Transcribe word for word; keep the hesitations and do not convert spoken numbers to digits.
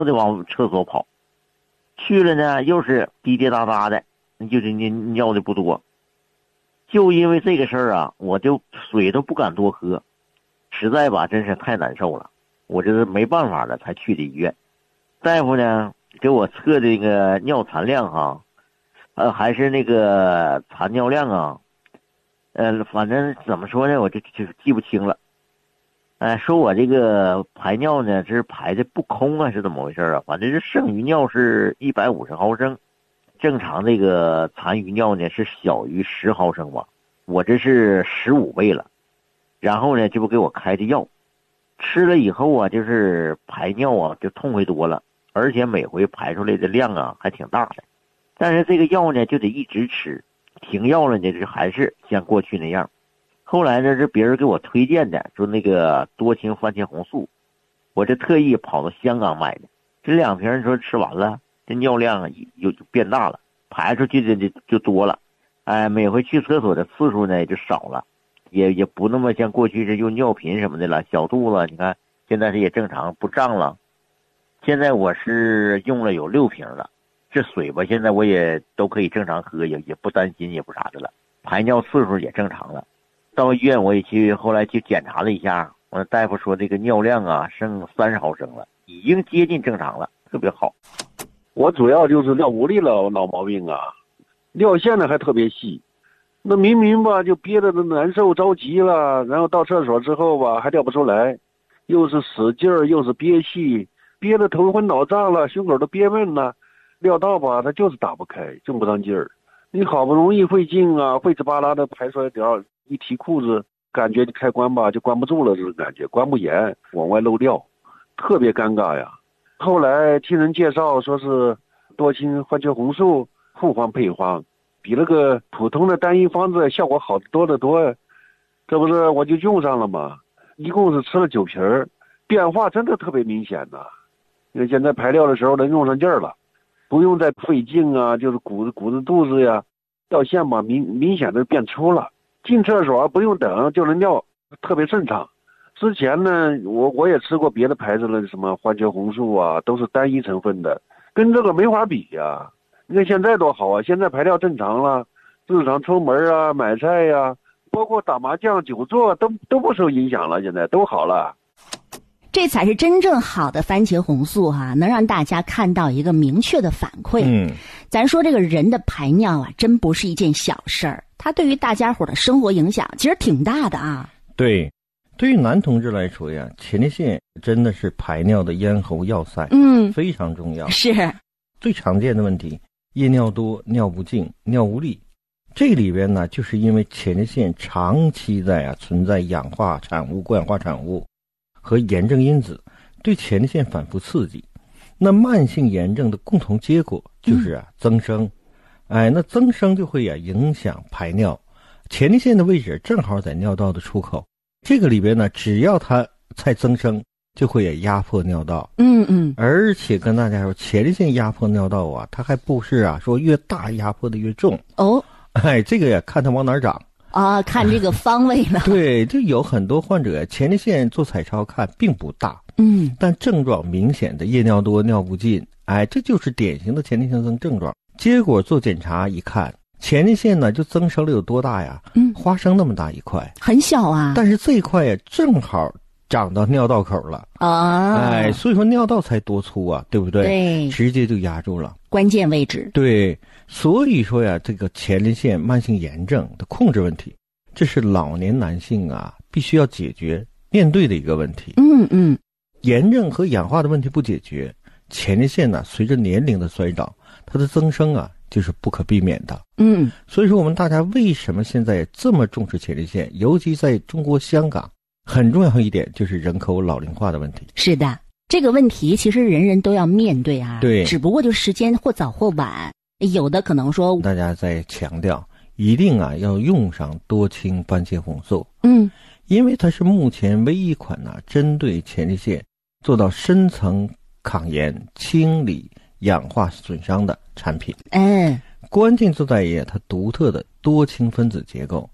都得往厕所跑。去了呢，又是滴滴答答的，就是你尿的不多。就因为这个事儿啊，我就水都不敢多喝，实在吧，真是太难受了。我这是没办法了才去的医院。大夫呢给我测这个尿残量哈，呃，还是那个残尿量啊，呃，反正怎么说呢，我就就记不清了。哎、呃，说我这个排尿呢，这是排的不空啊，是怎么回事啊？反正是剩余尿是一百五十毫升，正常这个残余尿呢是小于十毫升吧，我这是十五倍了。然后呢，这不给我开的药，吃了以后啊，就是排尿啊就痛快多了，而且每回排出来的量啊还挺大的。但是这个药呢就得一直吃，停药了呢就还是像过去那样。后来呢是别人给我推荐的，说那个多氢番茄红素，我这特意跑到香港买的。这两瓶说吃完了，这尿量啊又就变大了，排出去的就就多了。哎，每回去厕所的次数呢也就少了，也也不那么像过去是用尿频什么的了，小肚子你看现在是也正常不胀了。现在我是用了有六瓶了，这水吧现在我也都可以正常喝，也也不担心也不啥的了，排尿次数也正常了。到医院我也去，后来去检查了一下，我大夫说这个尿量啊剩三十毫升了，已经接近正常了，特别好。 我主要就是尿无力了，老毛病啊，尿线呢还特别细，那明明吧就憋得难受着急了，然后到厕所之后吧还尿不出来，又是使劲儿又是憋气，憋得头昏脑胀了，胸口都憋闷了，尿道吧它就是打不开，正不上劲儿。你好不容易费劲啊，费哧巴拉的排出来点儿，一提裤子，感觉开关吧就关不住了，这种感觉关不严，往外漏尿，特别尴尬呀。后来听人介绍说是多氢番茄红素复方配方，比那个普通的单一方子效果好得多得多，这不是我就用上了吗？一共是吃了九瓶儿，变化真的特别明显呐。因为现在排尿的时候能用上劲儿了，不用再费劲啊，就是鼓着鼓着肚子呀，尿线吧明明显的变粗了，进厕所不用等就能尿，特别顺畅。之前呢，我我也吃过别的牌子的什么番茄红素啊，都是单一成分的，跟这个没法比呀。你看现在多好啊，现在排尿正常了，日常出门啊、买菜呀、啊，包括打麻将、久坐都都不受影响了，现在都好了。 这才是真正好的番茄红素哈、啊，能让大家看到一个明确的反馈。 嗯， 咱说这个人的排尿啊，真不是一件小事儿，它对于大家伙的生活影响其实挺大的啊。 对，对于男同志来说呀，前列腺真的是排尿的咽喉要塞， 嗯， 非常重要。 是最常见的问题，夜尿多、尿不尽、尿无力，这里边呢，就是因为前列腺长期在啊存在氧化产物、过氧化产物和炎症因子，对前列腺反复刺激。那慢性炎症的共同结果就是啊、嗯、增生，哎，那增生就会啊影响排尿。前列腺的位置正好在尿道的出口，这个里边呢，只要它再增生，就会也压迫尿道。 嗯嗯， 而且跟大家说，前列腺压迫尿道啊，它还不是啊说越大压迫的越重哦， 哎，这个呀看它往哪儿长啊，看这个方位了。 对，就有很多患者前列腺做彩超看并不大， 嗯， 但症状明显的夜尿多、尿不尽，哎，这就是典型的前列腺增症状。结果做检查一看，前列腺呢就增生了有多大呀？ 嗯， 花生那么大一块， 很小啊。 但是这一块呀正好长到尿道口了啊， 哎，所以说尿道才多粗啊，对不对？ 对， 直接就压住了关键位置。 对，所以说呀，这个前列腺慢性炎症的控制问题，这是老年男性啊必须要解决面对的一个问题。 嗯嗯， 炎症和氧化的问题不解决，前列腺呢随着年龄的衰长，它的增生啊就是不可避免的。 嗯， 所以说我们大家为什么现在这么重视前列腺，尤其在中国香港，很重要一点就是人口老龄化的问题。 是的，这个问题其实人人都要面对啊。 对， 只不过就时间或早或晚，有的可能说大家在强调一定啊要用上多氢番茄红素。 嗯， 因为它是目前唯一一款呢、啊、针对前列腺做到深层抗炎、清理氧化损伤的产品。 嗯， 关键就在于它独特的多氢分子结构。